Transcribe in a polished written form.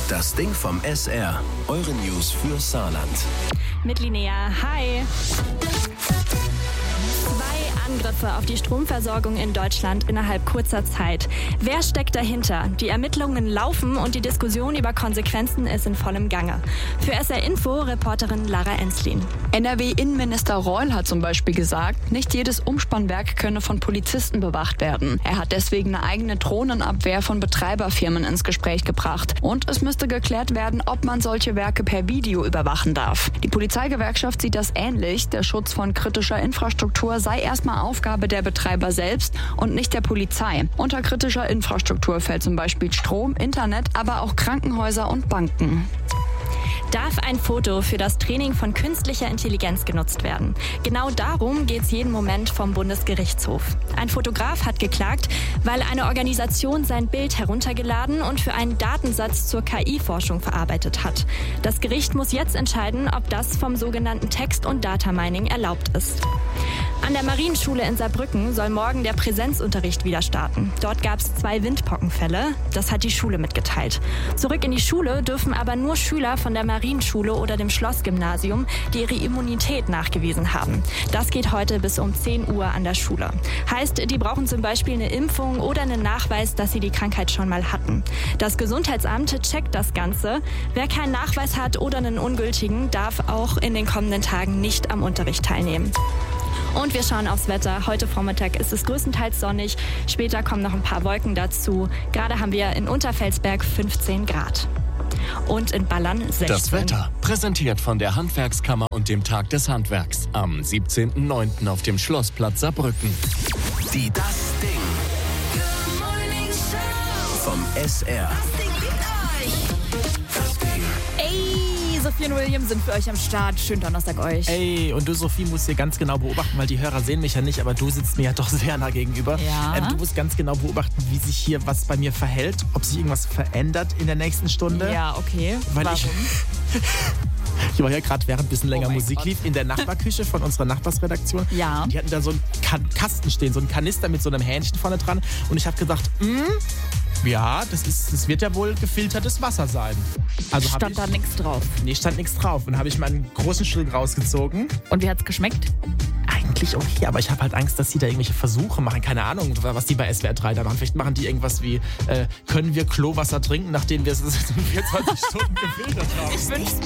Das Ding vom SR. Eure News für Saarland. Mit Linnea. Hi. 2 Angriffe auf die Stromversorgung in Deutschland innerhalb kurzer Zeit. Wer steckt dahinter? Die Ermittlungen laufen und die Diskussion über Konsequenzen ist in vollem Gange. Für SR Info Reporterin Lara Enslin. NRW-Innenminister Reul hat zum Beispiel gesagt, nicht jedes Umspannwerk könne von Polizisten bewacht werden. Er hat deswegen eine eigene Drohnenabwehr von Betreiberfirmen ins Gespräch gebracht. Und es müsste geklärt werden, ob man solche Werke per Video überwachen darf. Die Polizeigewerkschaft sieht das ähnlich. Der Schutz von kritischer Infrastruktur sei erstmal Aufgabe der Betreiber selbst und nicht der Polizei. Unter kritischer Infrastruktur fällt zum Beispiel Strom, Internet, aber auch Krankenhäuser und Banken. Darf ein Foto für das Training von künstlicher Intelligenz genutzt werden? Genau darum geht es jeden Moment vom Bundesgerichtshof. Ein Fotograf hat geklagt, weil eine Organisation sein Bild heruntergeladen und für einen Datensatz zur KI-Forschung verarbeitet hat. Das Gericht muss jetzt entscheiden, ob das vom sogenannten Text- und Data-Mining erlaubt ist. An der Marienschule in Saarbrücken soll morgen der Präsenzunterricht wieder starten. Dort gab es 2 Windpockenfälle. Das hat die Schule mitgeteilt. Zurück in die Schule dürfen aber nur Schüler von der Marienschule oder dem Schlossgymnasium, die ihre Immunität nachgewiesen haben. Das geht heute bis um 10 Uhr an der Schule. Heißt, die brauchen zum Beispiel eine Impfung oder einen Nachweis, dass sie die Krankheit schon mal hatten. Das Gesundheitsamt checkt das Ganze. Wer keinen Nachweis hat oder einen ungültigen, darf auch in den kommenden Tagen nicht am Unterricht teilnehmen. Und wir schauen aufs Wetter. Heute Vormittag ist es größtenteils sonnig. Später kommen noch ein paar Wolken dazu. Gerade haben wir in Unterfelsberg 15 Grad. Und in Ballern 16. Das Wetter, präsentiert von der Handwerkskammer und dem Tag des Handwerks. Am 17.09. auf dem Schlossplatz Saarbrücken. Die Das Ding. Good Morning Show. Vom SR. Das Ding liebt euch. Das Ding. Ey, Sophie und William sind für euch am Start. Schönen Donnerstag euch. Ey, und du, Sophie, musst hier ganz genau beobachten, weil die Hörer sehen mich ja nicht, aber du sitzt mir ja doch sehr nah gegenüber. Ja. Du musst ganz genau beobachten, wie sich hier was bei mir verhält, ob sich irgendwas verändert in der nächsten Stunde. Ja, okay. Weil Warum? Ich war ja gerade, während ein bisschen länger Oh mein Musik Gott. lief, in der Nachbarküche von unserer Nachbarsredaktion. Ja. Die hatten da so einen Kasten stehen, so einen Kanister mit so einem Hähnchen vorne dran. Und ich habe gedacht, ja, das wird ja wohl gefiltertes Wasser sein. Also Stand da nichts drauf. Nee, stand nichts drauf. Und habe ich meinen großen Schluck rausgezogen. Und wie hat's geschmeckt? Eigentlich okay, aber ich habe halt Angst, dass die da irgendwelche Versuche machen. Keine Ahnung, was die bei SWR 3 da machen. Vielleicht machen die irgendwas wie, können wir Klowasser trinken, nachdem wir es 24 Stunden gefiltert haben. Ich wünsch's mir.